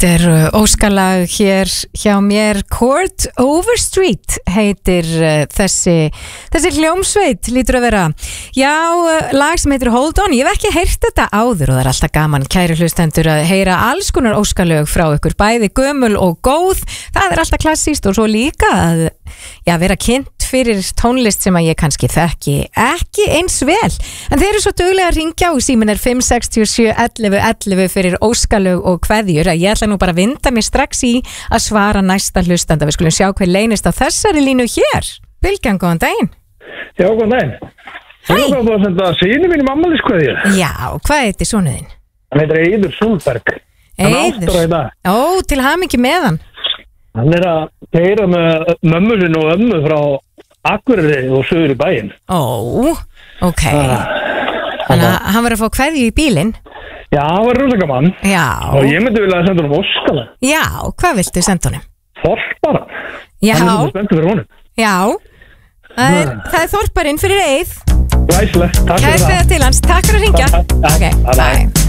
Þetta óskalag hér hjá mér. Court Overstreet heitir þessi hljómsveit, lítur að vera. Já, lag sem heitir Hold On. Ég hef ekki heyrt þetta áður og það er alltaf gaman, kæru hlustendur, að heyra alls konar óskalög frá ykkur, bæði gömul og góð. Það er alltaf klassíst og svo líka að vera kynnt fyrir tónlist sem að ég kannski þekki ekki eins vel. En þeir eru svo duglega að ringja og síminn er 567 11 11 fyrir óskalög og kveðjur. Ég ætla nú bara að vinda mér strax í að svara næsta hlustanda. Við skulum sjá hver leynist á þessari línu hér. Bylgjan, góðan daginn. Já, góðan daginn. Hæ. Þú erum að senda sínu mín í ammæliskveðju. Já, hvað heitir sonuðinn? Hann heitir Eiður Solberg. Eiður? Ó, til hamingju með hann. Hann er að keyra með mömmu sinni og ömmu frá Akureyri og söður í bæinn. Ó, ok. Þannig að hann var að fá kveðju í bílinn. Já, hann var rosa gaman. Já. Og ég myndi vilja senda honum óskalag. Já, hvað viltu senda honum? Þorpara. Já. Hann er spenntur fyrir honum. Já. Það er Þorparinn fyrir Eið. Glæsilegt, takk fyrir það. Kært til hans, takk fyrir að hringja. Ok, bye.